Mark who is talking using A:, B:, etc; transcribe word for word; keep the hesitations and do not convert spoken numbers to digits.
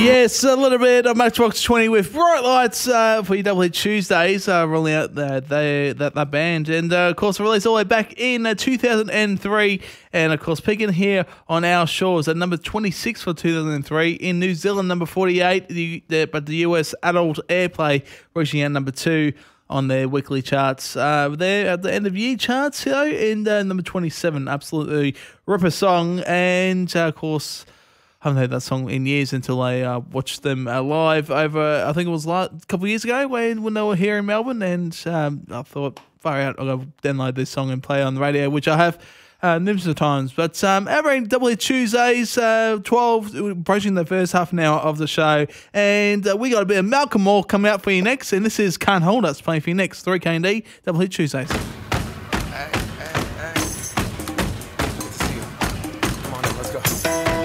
A: Yes, a little bit of Matchbox twenty with Bright Lights uh, for your Double Hit Tuesdays, uh, rolling out the, the, that, that band. And, uh, of course, released all the way back in uh, two thousand three. And, of course, peaking here on our shores at number twenty-six for two thousand three. In New Zealand, number forty-eight. The, the, but the U S Adult Airplay reaching out number two on their weekly charts. Uh, they're at the end of year charts, you know, and uh, number twenty-seven. Absolutely ripper song. And, uh, of course... I haven't heard that song in years until I uh, watched them uh, live over, I think it was like a couple of years ago when, when they were here in Melbourne, and um, I thought, far out, I'll go download this song and play it on the radio, which I have uh, numerous of times. But um, averaging Double Hit Tuesdays, uh, twelve, approaching the first half an hour of the show, and uh, we got a bit of Malcolm Moore coming out for you next, and this is Can't Hold Us playing for you next, three K and D, Double Hit Tuesdays.